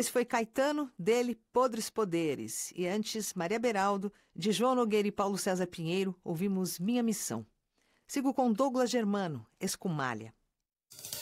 Esse foi Caetano, dele, Podres Poderes. E antes, Maria Beraldo, de João Nogueira e Paulo César Pinheiro, ouvimos Minha Missão. Sigo com Douglas Germano, Escumalha.